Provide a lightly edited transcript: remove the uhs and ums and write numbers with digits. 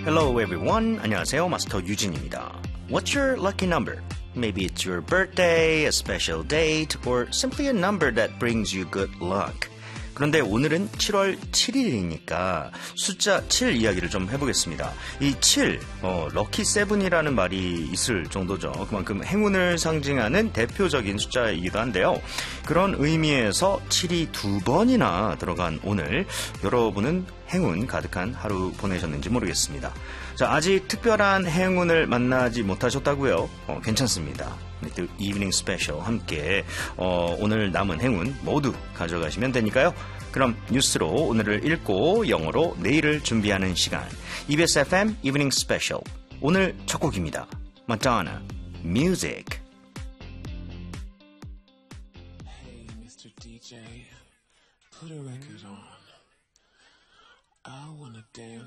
Hello everyone. 안녕하세요. 마스터 유진입니다. What's your lucky number? Maybe it's your birthday, a special date, or simply a number that brings you good luck. 그런데 오늘은 7월 7일이니까 숫자 7 이야기를 좀 해보겠습니다. 이 7, 럭키 세븐이라는 말이 있을 정도죠. 그만큼 행운을 상징하는 대표적인 숫자이기도 한데요. 그런 의미에서 7이 두 번이나 들어간 오늘, 여러분은 행운 가득한 하루 보내셨는지 모르겠습니다. 자, 아직 특별한 행운을 만나지 못하셨다고요? 괜찮습니다. The Evening Special 함께 오늘 남은 행운 모두 가져가시면 되니까요. 그럼 뉴스로 오늘을 읽고 영어로 내일을 준비하는 시간, EBS FM Evening Special. 오늘 첫 곡입니다. Madonna, Music. Hey, Mr. DJ, put a record on. I wanna dance